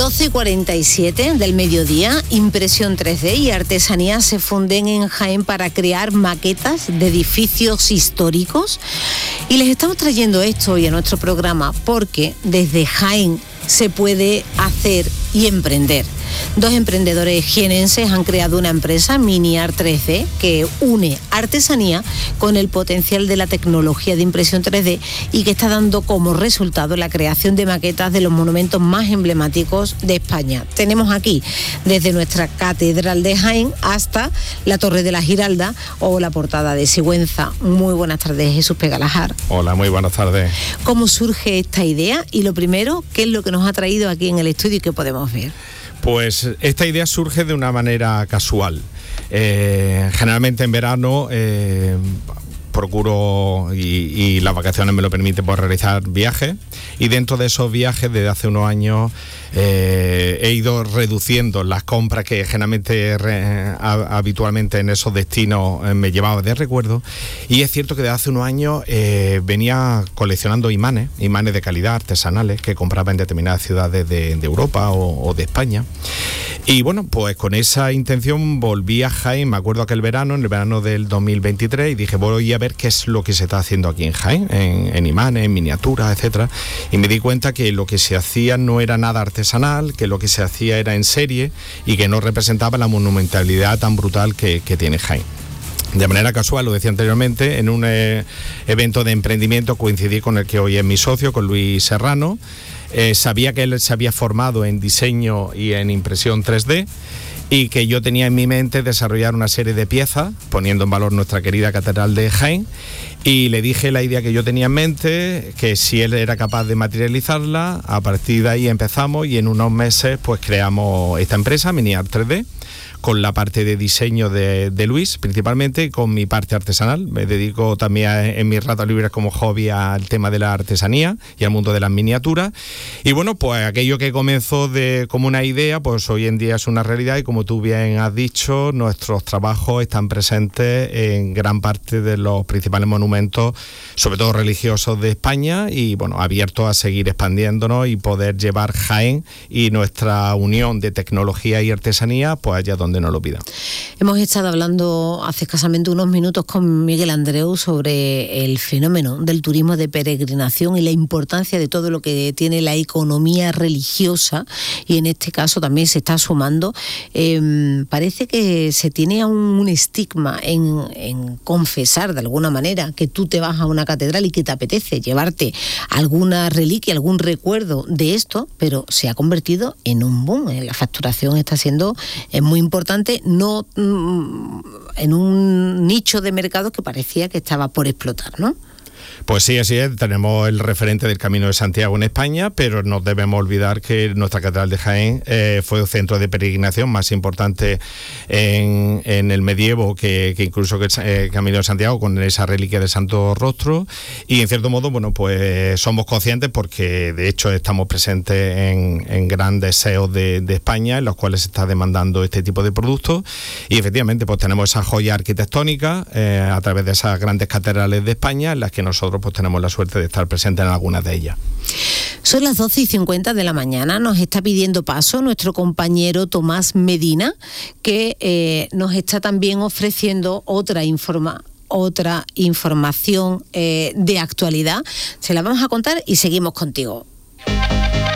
12:47 del mediodía, impresión 3D y artesanía se funden en Jaén para crear maquetas de edificios históricos. Y les estamos trayendo esto hoy a nuestro programa porque desde Jaén se puede hacer y emprender. Dos emprendedores jienenses han creado una empresa, Miniart 3D, que une artesanía con el potencial de la tecnología de impresión 3D y que está dando como resultado la creación de maquetas de los monumentos más emblemáticos de España. Tenemos aquí desde nuestra Catedral de Jaén hasta la Torre de la Giralda o la Portada de Sigüenza. Muy buenas tardes, Jesús Pegalajar. Hola, muy buenas tardes. ¿Cómo surge esta idea? Y lo primero, ¿qué es lo que nos ha traído aquí en el estudio y qué podemos ver? Pues esta idea surge de una manera casual. Generalmente en verano procuro, y las vacaciones me lo permiten, pues realizar viajes, y dentro de esos viajes desde hace unos años he ido reduciendo las compras que generalmente habitualmente en esos destinos me llevaba de recuerdo, y es cierto que desde hace unos años venía coleccionando imanes de calidad artesanales que compraba en determinadas ciudades de Europa o de España. Y bueno, pues con esa intención volví a Jaén, me acuerdo aquel verano, en el verano del 2023, y dije, voy a ver qué es lo que se está haciendo aquí en Jaén, en imanes, en miniaturas, etcétera. Y me di cuenta que lo que se hacía no era nada artesanal, que lo que se hacía era en serie y que no representaba la monumentalidad tan brutal que tiene Jaén. De manera casual, lo decía anteriormente, en un evento de emprendimiento coincidí con el que hoy es mi socio, con Luis Serrano. Sabía que él se había formado en diseño y en impresión 3D y que yo tenía en mi mente desarrollar una serie de piezas poniendo en valor nuestra querida Catedral de Jaén, y le dije la idea que yo tenía en mente, que si él era capaz de materializarla. A partir de ahí empezamos y en unos meses pues creamos esta empresa, Miniart 3D, con la parte de diseño de Luis principalmente, y con mi parte artesanal. Me dedico también en mis ratos libres como hobby al tema de la artesanía y al mundo de las miniaturas. Y bueno, pues aquello que comenzó como una idea, pues hoy en día es una realidad, y como tú bien has dicho, nuestros trabajos están presentes en gran parte de los principales monumentos, sobre todo religiosos de España, y bueno, abiertos a seguir expandiéndonos y poder llevar Jaén y nuestra unión de tecnología y artesanía pues allá donde no lo pidan. Hemos estado hablando hace escasamente unos minutos con Miguel Andreu sobre el fenómeno del turismo de peregrinación y la importancia de todo lo que tiene la economía religiosa, y en este caso también se está sumando. Parece que se tiene aún un estigma en confesar de alguna manera que tú te vas a una catedral y que te apetece llevarte alguna reliquia, algún recuerdo de esto, pero se ha convertido en un boom. La facturación está siendo muy importante, no en un nicho de mercado que parecía que estaba por explotar, ¿no? Pues sí, así es. Tenemos el referente del Camino de Santiago en España, pero no debemos olvidar que nuestra Catedral de Jaén fue el centro de peregrinación más importante en el medievo que incluso el Camino de Santiago, con esa reliquia del Santo Rostro. Y en cierto modo, bueno, pues somos conscientes porque de hecho estamos presentes en grandes SEOs de España, en los cuales se está demandando este tipo de productos. Y efectivamente, pues tenemos esa joya arquitectónica a través de esas grandes catedrales de España, en las que nosotros pues tenemos la suerte de estar presentes en algunas de ellas. Son las 12:50 de la mañana, nos está pidiendo paso nuestro compañero Tomás Medina, que nos está también ofreciendo otra información de actualidad. Se la vamos a contar y seguimos contigo.